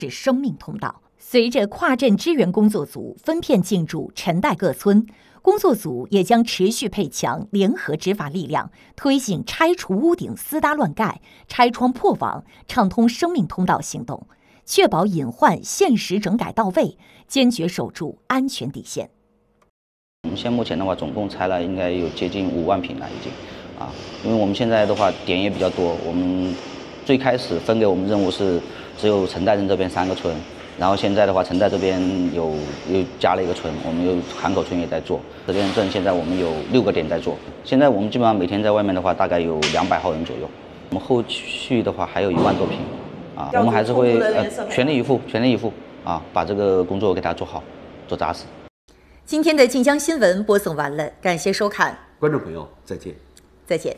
是生命通道。随着跨镇支援工作组分片进驻陈代各村，工作组也将持续配强联合执法力量，推进拆除屋顶私搭乱盖、拆窗破网、畅通生命通道行动，确保隐患限时整改到位，坚决守住安全底线。 我们现目前的话，总共拆了应该有接近5万平了已经，因为我们现在的话点也比较多，我们最开始分给我们任务是只有陈代镇这边3个村。然后现在的话，陈代这边又加了一个村，我们有韩口村也在做。德店镇现在我们有6个点在做。现在我们基本上每天在外面的话，大概有200号人左右。我们后续的话还有1万多平，我们还是会全力以赴把这个工作给它做好，做扎实。 今天的晋江新闻播送完了，感谢收看， 观众朋友再见。 再见。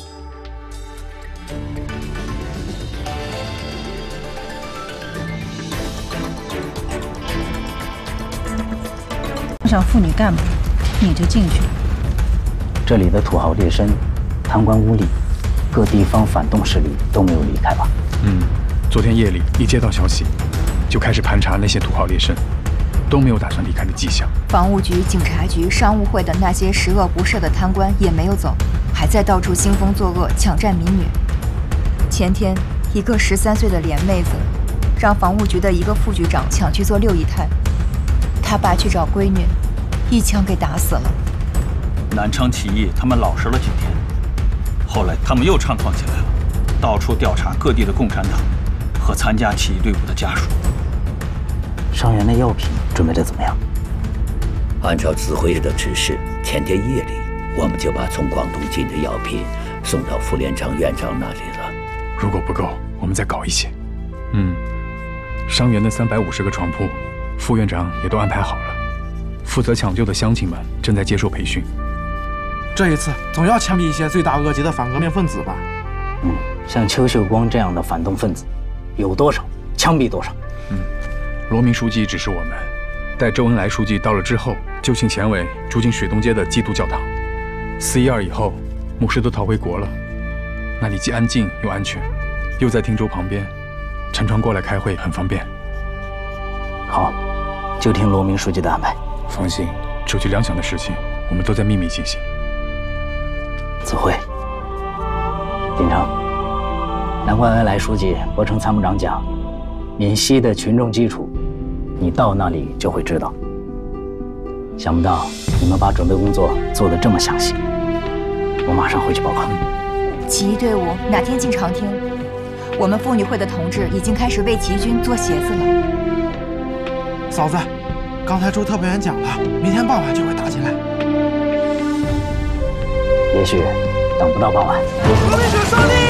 想妇女干部，你就进去。 这里的土豪劣绅、贪官污吏，各地方反动势力都没有离开吧？ 昨天夜里一接到消息，就开始盘查那些土豪劣绅，都没有打算离开的迹象。 房务局、警察局、商务会的那些十恶不赦的贪官也没有走，还在到处兴风作恶，抢占民女。前天，一个13岁的脸妹子，让房务局的一个副局长抢去做6姨太，他爸去找闺女，一枪给打死了。 南昌起义，他们老实了几天，后来他们又猖狂起来了，到处调查各地的共产党和参加起义队伍的家属。 伤员的药品准备的怎么样？ 按照指挥的指示，前天夜里我们就把从广东进的药品送到副连长、院长那里了。 如果不够，我们再搞一些。伤员的350个床铺，副院长也都安排好了。负责抢救的乡亲们正在接受培训。 这一次总要枪毙一些罪大恶极的反革命分子吧？ 像邱秀光这样的反动分子，有多少枪毙多少。 罗明书记指示我们，待周恩来书记到了之后，就请前委住进水东街的基督教堂。4.12以后，牧师都逃回国了，那里既安静又安全，又在汀州旁边，乘船过来开会很方便。 好，就听罗明书记的安排。 放心，手机两响的事情，我们都在秘密进行。 子慧，丁成，难怪恩来书记、博成参谋长讲，闽西的群众基础，你到那里就会知道。想不到你们把准备工作做得这么详细，我马上回去报告。 起义队伍哪天进长汀？我们妇女会的同志已经开始为起义军做鞋子了。 嫂子，刚才周特派员讲了，明天傍晚就会打起来。 也许等不到傍晚。 革命者胜利！